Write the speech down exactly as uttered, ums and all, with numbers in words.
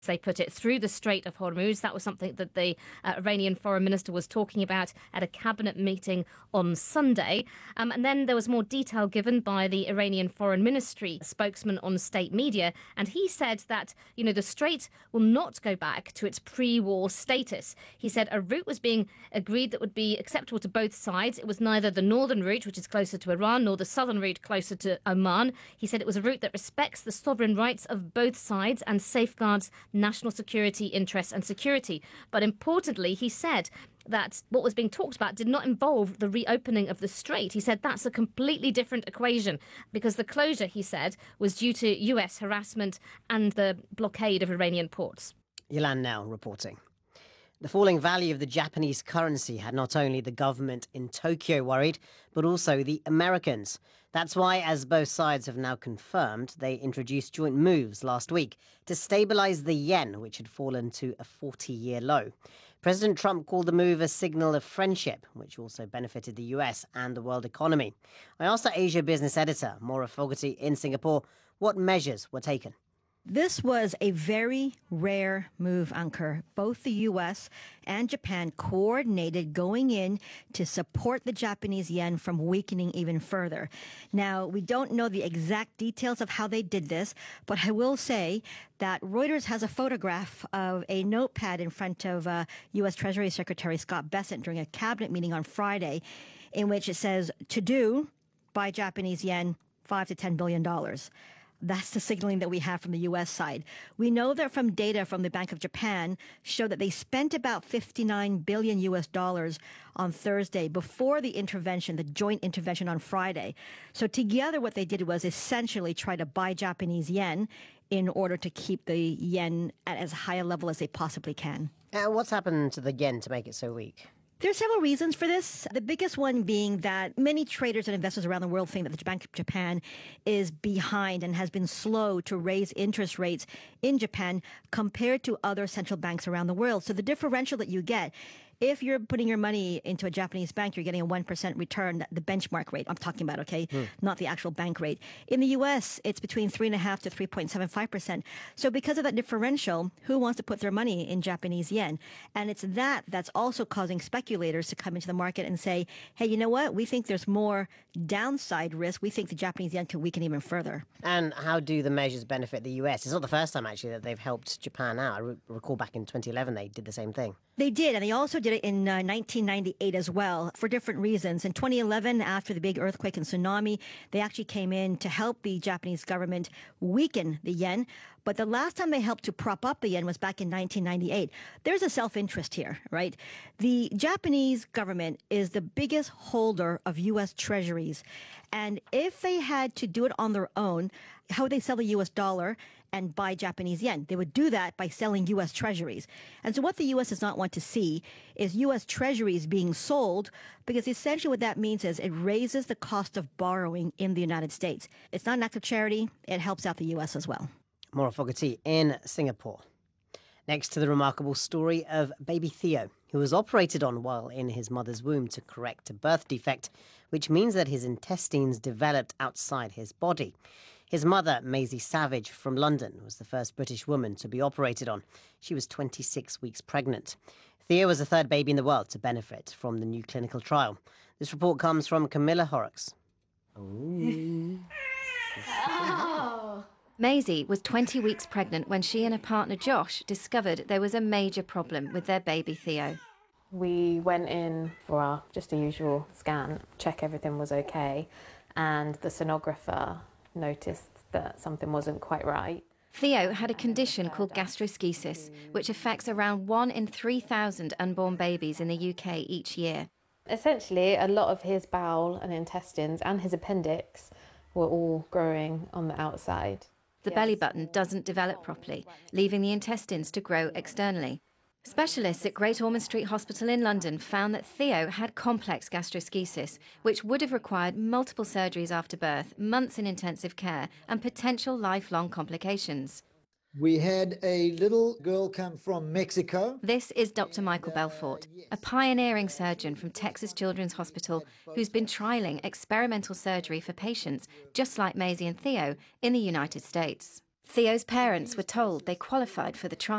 they put it, through the Strait of Hormuz. That was something that the uh, Iranian foreign minister was talking about at a cabinet meeting on Sunday. Um, and then there was more detail given by the Iranian foreign ministry spokesman on state media. And he said that, you know, the strait will not go back to its pre-war status. He said a route was being agreed that would be acceptable to both sides. It was neither the northern route, which is closer to Iran, nor the southern route closer to Oman. He said it was a route that respects the sovereign rights of both sides and safeguards national security interests and security. But importantly, he said that what was being talked about did not involve the reopening of the strait. He said that's a completely different equation because the closure, he said, was due to U S harassment and the blockade of Iranian ports. Yilan now reporting. The falling value of the Japanese currency had not only the government in Tokyo worried, but also the Americans. That's why, as both sides have now confirmed, they introduced joint moves last week to stabilise the yen, which had fallen to a forty-year low. President Trump called the move a signal of friendship, which also benefited the U S and the world economy. I asked our Asia business editor, Maura Fogarty in Singapore, what measures were taken. This was a very rare move, Ankur. Both the U S and Japan coordinated going in to support the Japanese yen from weakening even further. Now, we don't know the exact details of how they did this, but I will say that Reuters has a photograph of a notepad in front of uh, U S Treasury Secretary Scott Bessent during a cabinet meeting on Friday, in which it says, to do, buy Japanese yen, five to ten billion dollars. That's the signaling that we have from the U S side. We know that from data from the Bank of Japan show that they spent about fifty-nine billion U S dollars on Thursday before the intervention, the joint intervention on Friday. So together what they did was essentially try to buy Japanese yen in order to keep the yen at as high a level as they possibly can. Uh, what's happened to the yen to make it so weak? There are several reasons for this. The biggest one being that many traders and investors around the world think that the Bank of Japan is behind and has been slow to raise interest rates in Japan compared to other central banks around the world. So the differential that you get, if you're putting your money into a Japanese bank, you're getting a one percent return, the benchmark rate I'm talking about, okay, mm. not the actual bank rate. In the U S, it's between three point five to three point seven five percent. So because of that differential, who wants to put their money in Japanese yen? And it's that that's also causing speculators to come into the market and say, hey, you know what? We think there's more downside risk. We think the Japanese yen can weaken even further. And how do the measures benefit the U S? It's not the first time, actually, that they've helped Japan out. I re- recall back in twenty eleven they did the same thing. They did, and they also did it in uh, nineteen ninety-eight as well, for different reasons. In twenty eleven, after the big earthquake and tsunami, they actually came in to help the Japanese government weaken the yen. But the last time they helped to prop up the yen was back in nineteen ninety-eight. There's a self-interest here, right? The Japanese government is the biggest holder of U S treasuries. And if they had to do it on their own, how would they sell the U S dollar and buy Japanese yen? They would do that by selling U S treasuries. And so what the U S does not want to see is U S treasuries being sold, because essentially what that means is it raises the cost of borrowing in the United States. It's not an act of charity. It helps out the U S as well. Maura Fogarty in Singapore. Next to the remarkable story of baby Theo, who was operated on while in his mother's womb to correct a birth defect, which means that his intestines developed outside his body. His mother, Maisie Savage from London, was the first British woman to be operated on. She was twenty-six weeks pregnant. Theo was the third baby in the world to benefit from the new clinical trial. This report comes from Camilla Horrocks. Oh. Maisie was twenty weeks pregnant when she and her partner Josh discovered there was a major problem with their baby Theo. We went in for our just a usual scan, check everything was okay, and the sonographer noticed that something wasn't quite right. Theo had a condition called gastroschisis, which affects around one in three thousand unborn babies in the U K each year. Essentially, a lot of his bowel and intestines and his appendix were all growing on the outside. The belly button doesn't develop properly, leaving the intestines to grow externally. Specialists at Great Ormond Street Hospital in London found that Theo had complex gastroschisis, which would have required multiple surgeries after birth, months in intensive care, and potential lifelong complications. We had a little girl come from Mexico. This is Doctor Michael Belfort, a pioneering surgeon from Texas Children's Hospital who's been trialling experimental surgery for patients just like Maisie and Theo in the United States. Theo's parents were told they qualified for the trial.